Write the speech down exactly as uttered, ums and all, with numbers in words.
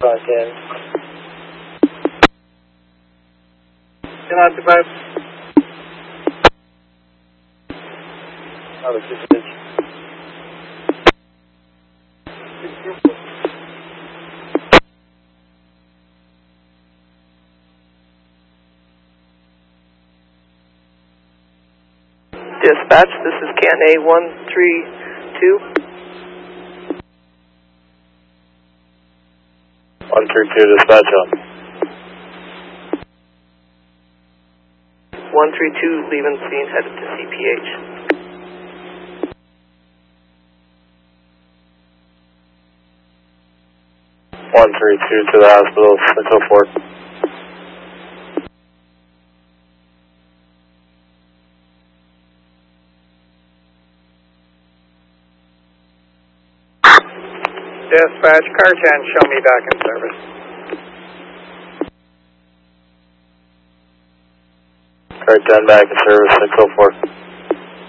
ten. ten occupied. Another six inch. Dispatch, this is Can A one three two. one three two, dispatch on. one three two, leaving scene, headed to C P H. one three two to the hospital, Central Fort. Dispatch, car ten, show me back in service. Car ten back in service, Central Fort.